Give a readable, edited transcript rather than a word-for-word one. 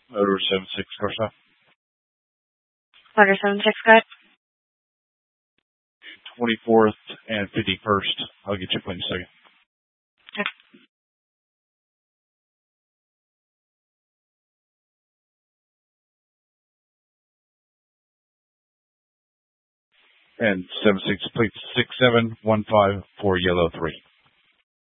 Motor 76 Corsa. Motor 76, got 24th and 51st. I'll get you up in a second. Okay. And 76, please 6715 for yellow 3.